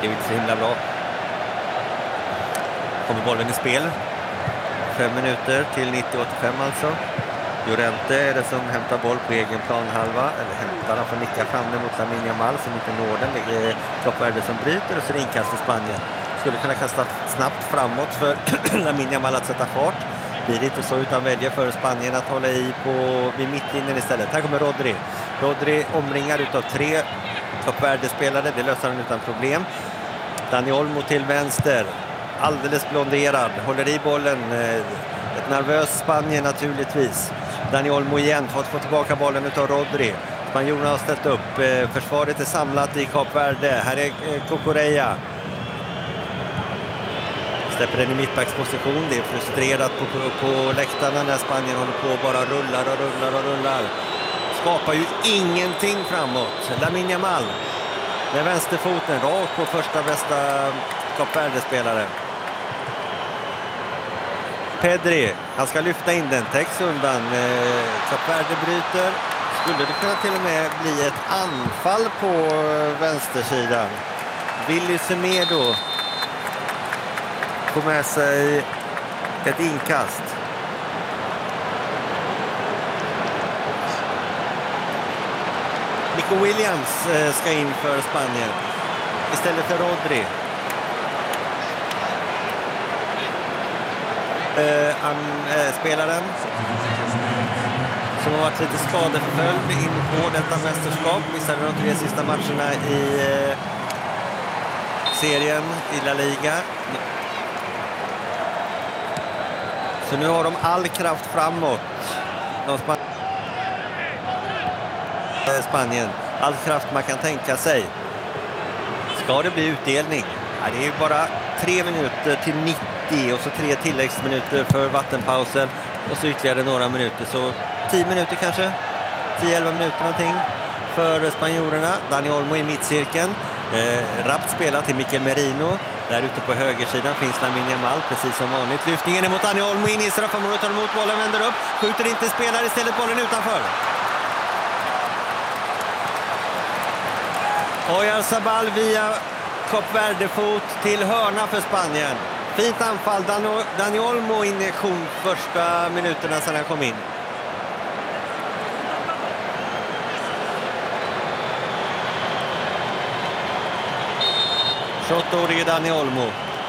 Det är inte så himla bra. Kommer bollen i spel. 5 minuter till 90-85 alltså. Llorente är det som hämtar boll på egen planhalva. Eller hämtar, han får nicka fram den mot Lamine Yamal som inte når den. Det är Cape Verde som bryter och så är det inkast för Spanien. Skulle kunna kasta snabbt framåt för Lamine Yamal att sätta fart. Blir det inte så utan väljer för Spanien att hålla i vid mittlinjen istället. Här kommer Rodri. Rodri omringar utav 3 Cape Verde-spelare. Det löser han utan problem. Dani Olmo till vänster. Alldeles blonderad. Håller i bollen. Ett nervös Spanien naturligtvis. Dani Olmo igen för att få tillbaka bollen utav Rodri. Spanjorerna har ställt upp. Försvaret är samlat i Cape Verde. Här är Cucurella. Släpper den i mittbacksposition. Det är frustrerat på läktarna när Spanien håller på och bara rullar. Skapar ju ingenting framåt. Lamine Yamal med vänsterfoten rakt på första bästa Cape Verde-spelare. Pedri, han ska lyfta in den, täcks undan. Cape Verde bryter. Skulle det kunna till och med bli ett anfall på vänstersidan. Willy Semedo får med sig ett inkast. Nico Williams ska in för Spanien istället för Rodri. Spelaren som har varit lite skadeförföljd in på detta mästerskap. Missade de 3 sista matcherna i serien i La Liga. Så nu har de all kraft framåt. Spanien. All kraft man kan tänka sig. Ska det bli utdelning? Ja, det är bara 3 minuter till 90 och så 3 tilläggsminuter för vattenpausen och så ytterligare några minuter. Så 10 minuter kanske. 10-11 minuter någonting för spanjorerna. Dani Olmo i mittcirkeln. Rappt spelat till Mikel Merino. Där ute på högersidan finns Lamine Yamal precis som vanligt. Lyftningen är mot Dani Olmo in i straffområdet, tar emot bollen, vänder upp. Skjuter inte, spelar istället bollen utanför. Oyarzabal via Cape Verde-fot till hörna för Spanien. Fint anfall. Dani Olmo injektion första minuterna sedan han kom in. 28-årige Dani Olmo.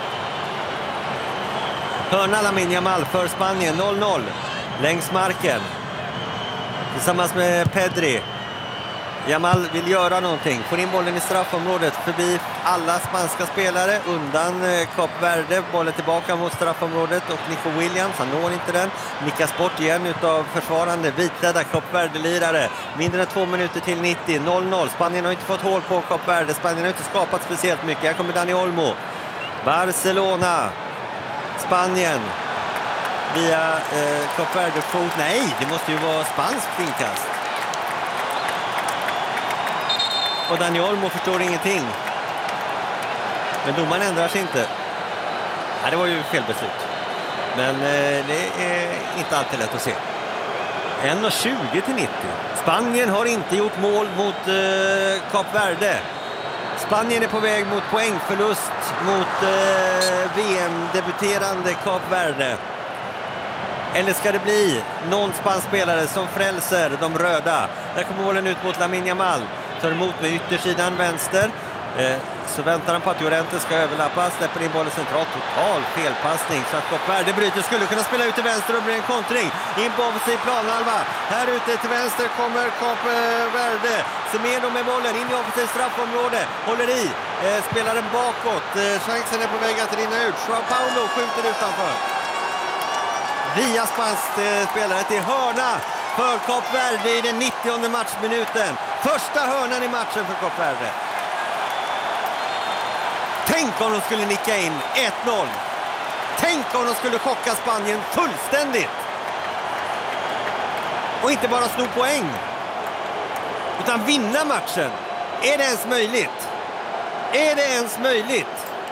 Hörna Lamine Yamal för Spanien, 0-0. Längs marken. Tillsammans med Pedri. Yamal vill göra någonting. Får in bollen i straffområdet förbi alla spanska spelare. Undan Cape Verde. Bollen tillbaka mot straffområdet. Och Nico Williams, han når inte den. Nickas bort igen utav försvarande vitklädda Cape Verde-lirare. Mindre än 2 minuter till 90. 0-0. Spanien har inte fått hål på Cape Verde. Spanien har inte skapat speciellt mycket. Här kommer Dani Olmo. Barcelona. Spanien. Via Cape Verde-fot. Nej, det måste ju vara spanskt inkast. Och Dani Olmo förstår ingenting. Men domaren ändrar sig inte. Ja, det var ju fel beslut. Men det är inte alltid lätt att se. 1:20 till 90. Spanien har inte gjort mål mot Cape Verde. Spanien är på väg mot poängförlust mot VM-debuterande Cape Verde. Eller ska det bli någon spansk spelare som frälser de röda? Där kommer bollen ut mot Lamine Yamal. Tar emot med yttersidan vänster. Så väntar han på att Llorente ska överlappa. Släpper in bollen centralt. Total felpassning. Så att Cape Verde bryter. Skulle kunna spela ut till vänster och bli en kontring. In på offensiv planhalva. Här ute till vänster kommer Cape Verde. Semedo med bollen. In i offensiv straffområde. Håller i. Spelar den bakåt. Chansen är på väg att rinna ut. Joao Paulo skjuter utanför. Via spansk spelare till hörna för Cape Verde i den 90:e matchminuten. Första hörnan i matchen för Cape Verde. Tänk om de skulle nicka in 1-0. Tänk om de skulle chocka Spanien fullständigt. Och inte bara sno poäng, utan vinna matchen. Är det ens möjligt? Är det ens möjligt?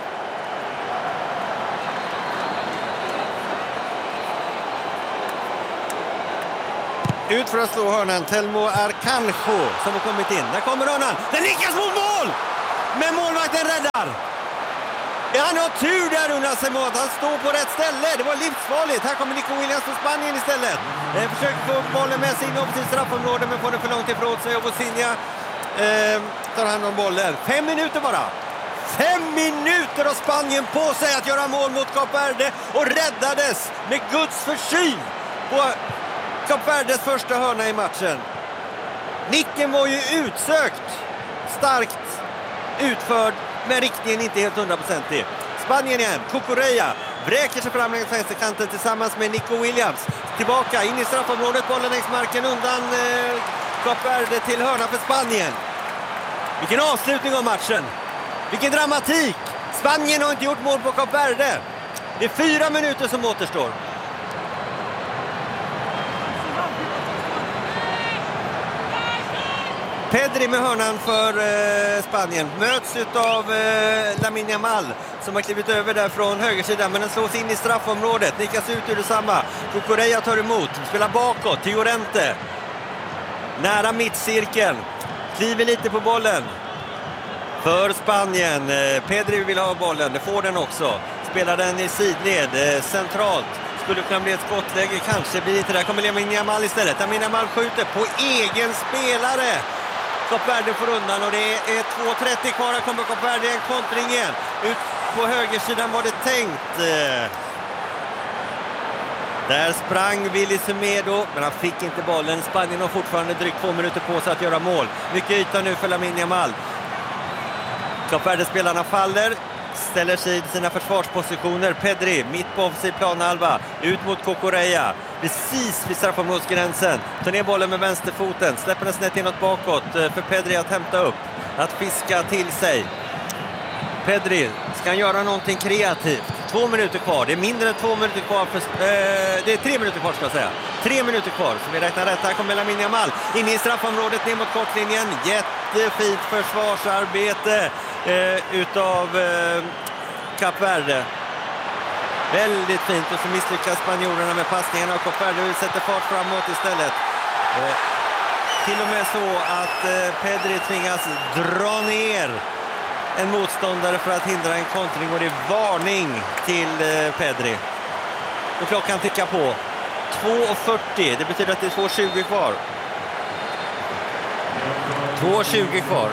Ut för att slå hörnan. Telmo Arcanjo som har kommit in. Där kommer hörnan. Den nickas mot mål! Men målvakten räddar. Ja, han har tur där, Unai Simon, att han står på rätt ställe. Det var livsfarligt. Här kommer Nico Williams från Spanien istället. Försöker få bollen med sig in på sitt straffområde, men får den för långt ifrån sig. Och Bosinja tar hand om bollen. 5 minuter bara. 5 minuter har Spanien på sig att göra mål mot Kap Verde och räddades med Guds försyn på Kap Verdes första hörna i matchen. Nicken var ju utsökt, starkt utförd, men riktningen inte helt 100%. Spanien igen, Cucurella vräker sig fram längs vänsterkanten tillsammans med Nico Williams. Tillbaka in i straffområdet, bollen längs marken undan Kap Verde till hörna för Spanien. Vilken avslutning av matchen! Vilken dramatik! Spanien har inte gjort mål på Kap Verde. Det är 4 minuter som återstår. Pedri med hörnan för Spanien. Möts av Lamine Yamal som har klivit över där från högersidan. Men den slås in i straffområdet. Nickas ut ur detsamma. Cucurella tar emot. Spelar bakåt till Llorente. Nära mittcirkeln. Kliver lite på bollen. För Spanien. Pedri vill ha bollen. Det får den också. Spelar den i sidled. Centralt. Skulle kunna bli ett skottläge. Kanske blir det där. Kommer Lamine Yamal istället. Lamine Yamal skjuter på egen spelare. Kap Verde får undan och det är 2.30 kvar. Här kommer Kap Verde en kontring igen. Ut på högersidan var det tänkt. Där sprang Willy Semedo, men han fick inte bollen. Spanien har fortfarande drygt 2 minuter på sig att göra mål. Mycket yta nu för Lamine Yamal. Kap Verde-spelarna faller. Ställer sig i sina försvarspositioner. Pedri mitt på offensiv planhalva. Ut mot Cucurella. Precis vid straffområdesgränsen. Tar ner bollen med vänsterfoten. Släpper den snett inåt bakåt för Pedri att hämta upp. Att fiska till sig. Pedri ska han göra någonting kreativt. 2 minuter kvar. Det är mindre än 2 minuter kvar. Det är 3 minuter kvar ska jag säga. 3 minuter kvar. Så vi räknar rätt. Här kommer Lamine Yamal. In i straffområdet ner mot kortlinjen. Jättefint försvarsarbete utav Kap Verde. Väldigt fint. Och så misslyckas spanjorerna med passningarna. Och Kap Verde sätter fart framåt istället. Till och med så att Pedri tvingas dra ner en motståndare för att hindra en kontring. Och det är varning till Pedri. Och klockan tickar på. 2.40. Det betyder att det är 2.20 kvar. 2.20 kvar.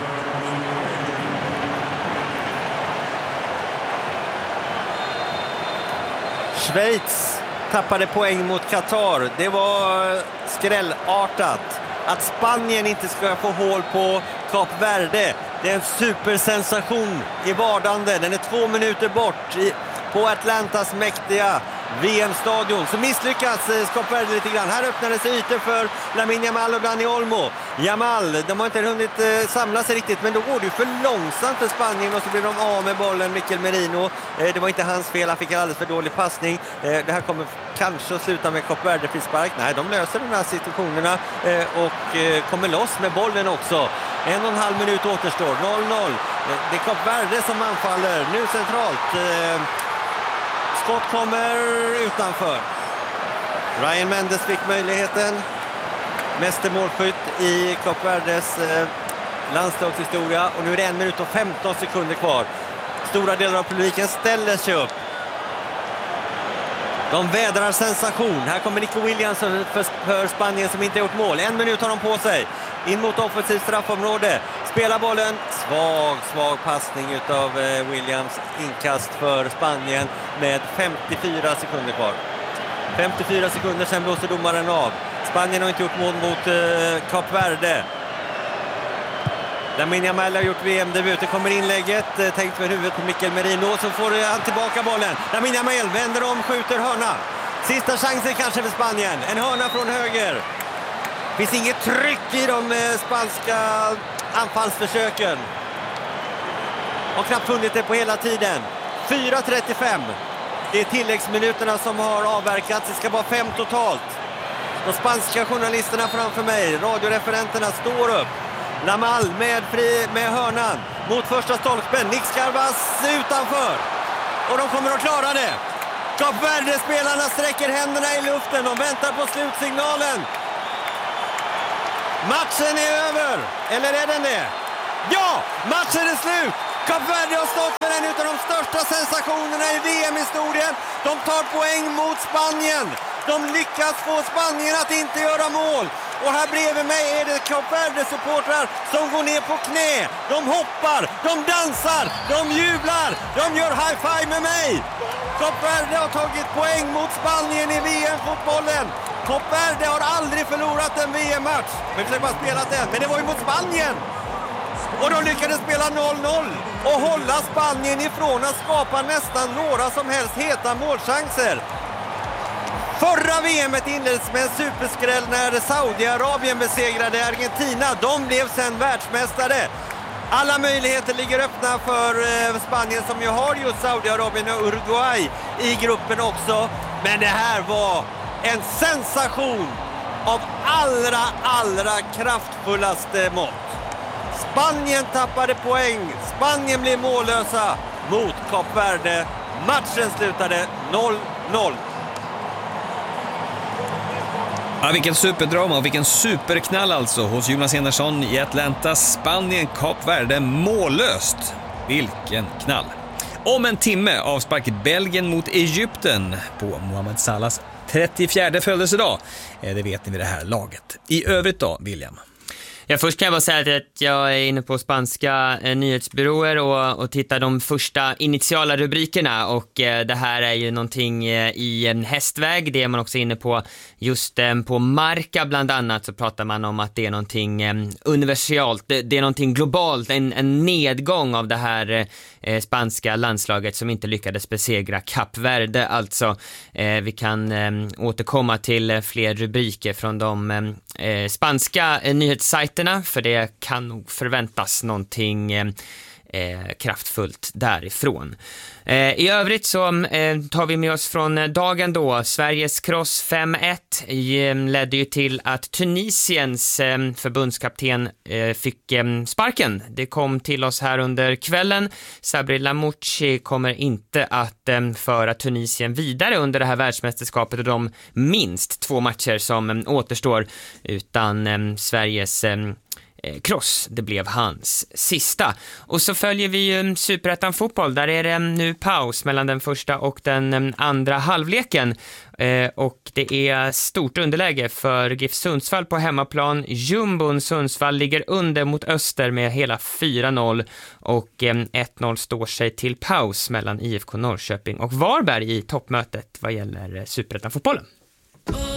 Schweiz tappade poäng mot Qatar. Det var skrällartat. Att Spanien inte ska få hål på Kap Verde. Det är en supersensation i vardande. Den är 2 minuter bort på Atlantas mäktiga VM-stadion. Så misslyckas Kap Verde lite grann. Här öppnade sig ytor för Lamine Yamal och Dani Olmo. Yamal, de har inte hunnit samla sig riktigt, men då går det ju för långsamt för Spanien och så blir de av med bollen. Mikel Merino, det var inte hans fel, han fick en alldeles för dålig passning. Det här kommer kanske att sluta med Kap Verde frispark. Nej, de löser de här situationerna och kommer loss med bollen också. 1,5 minut återstår, 0-0. Det är Kap Verde som anfaller, nu centralt. Skott kommer utanför. Ryan Mendes fick möjligheten. Mästermålskytt i Kap Verdes landslagshistoria. Och nu är det 1 minut och 15 sekunder kvar. Stora delar av publiken ställer sig upp. De vädrar sensation. Här kommer Nico Williams för Spanien som inte har gjort mål. 1 minut har de på sig. In mot offensivt straffområde. Spelar bollen. Svag passning utav Williams. Inkast för Spanien med 54 sekunder kvar. 54 sekunder sen blåser domaren av. Spanien har inte gjort mål mot Kap Verde. Lamine Yamal har gjort VM-debut. Det kommer inlägget. Tänkt med huvudet på Mikel Merino. Så får han tillbaka bollen. Lamine Yamal vänder om, skjuter hörna. Sista chansen kanske för Spanien. En hörna från höger. Finns inget tryck i de spanska anfallsförsöken. Har knappt funnit det på hela tiden. 4.35. Det är tilläggsminuterna som har avverkats. Det ska vara 5 totalt. De spanska journalisterna framför mig, radioreferenterna, står upp. Lamal med hörnan mot första stolpen. Nick Scarvas utanför. Och de kommer att klara det. Kap Verde-spelarna sträcker händerna i luften. De väntar på slutsignalen. Matchen är över. Eller är den det? Ja, matchen är slut. Kap Verde har stått med en av de största sensationerna i VM-historien. De tar poäng mot Spanien. De lyckas få Spanien att inte göra mål. Och här bredvid mig är det Cape Verde-supportrar som går ner på knä. De hoppar, de dansar, de jublar, de gör high-five med mig. Cape Verde har tagit poäng mot Spanien i VM-fotbollen. Cape Verde har aldrig förlorat en VM-match. Men det bara spelat den, men det var ju mot Spanien. Och de lyckades spela 0-0 och hålla Spanien ifrån att skapa nästan några som helst heta målchanser. Förra VM:et inleddes med en superskräll när Saudiarabien besegrade Argentina. De blev sen världsmästare. Alla möjligheter ligger öppna för Spanien som ju har just Saudiarabien och Uruguay i gruppen också. Men det här var en sensation av allra kraftfullaste mått. Spanien tappade poäng. Spanien blev mållösa mot Cape Verde. Matchen slutade 0-0. Ja, vilken superdrama och vilken superknall alltså hos Jonas Enarsson i Atlanta. Spanien, Cape Verde mållöst. Vilken knall. Om en timme avspark Belgien mot Egypten på Mohamed Salahs 34:e födelsedag. Det vet ni vid det här laget. I övrigt då, William? Ja, först kan jag bara säga att jag är inne på spanska nyhetsbyråer och tittar de första initiala rubrikerna, och det här är ju någonting i en hästväg. Det är man också inne på just på Marca bland annat, så pratar man om att det är någonting universalt, det är någonting globalt, en nedgång av det här spanska landslaget som inte lyckades besegra Cape Verde. Alltså vi kan återkomma till fler rubriker från de spanska nyhetssajterna, för det kan nog förväntas någonting kraftfullt därifrån. I övrigt så tar vi med oss från dagen då. Sveriges cross 5-1 ledde ju till att Tunisiens förbundskapten fick sparken. Det kom till oss här under kvällen. Sabri Lamouchi kommer inte att föra Tunisien vidare under det här världsmästerskapet och de minst 2 matcher som återstår, utan Sveriges cross, det blev hans sista. Och så följer vi ju Superettan fotboll. Där är det nu paus mellan den första och den andra halvleken. Och det är stort underläge för GIF Sundsvall på hemmaplan. Jumbon Sundsvall ligger under mot Öster med hela 4-0 och 1-0 står sig till paus mellan IFK Norrköping och Varberg i toppmötet vad gäller Superettan fotbollen.